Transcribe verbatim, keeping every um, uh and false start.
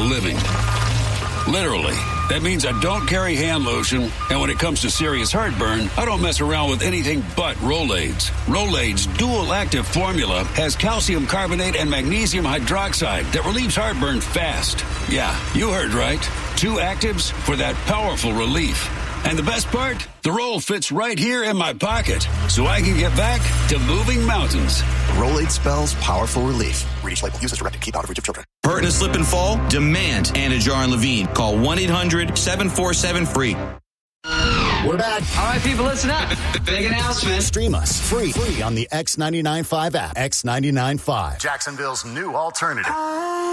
living. Literally. That means I don't carry hand lotion, and when it comes to serious heartburn, I don't mess around with anything but Rolaids. Rolaids' dual-active formula has calcium carbonate and magnesium hydroxide that relieves heartburn fast. Yeah, you heard right. Two actives for that powerful relief. And the best part? The roll fits right here in my pocket, so I can get back to moving mountains. Rolade spells powerful relief. Read each label. Use as directed. Keep out of reach of children. Hurt and slip and fall? Demand Anajar and Levine. Call one eight hundred seven four seven free. We're back. All right, people, listen up. Big announcement. Stream us free, free on the X ninety-nine point five app. X ninety-nine point five. Jacksonville's new alternative.